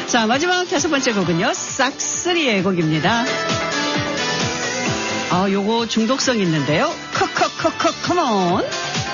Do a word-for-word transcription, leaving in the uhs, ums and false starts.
자, 마지막 다섯 번째 곡은요. 싹쓸이의 곡입니다. 아, 요거 중독성 있는데요. 커커커커 컴온.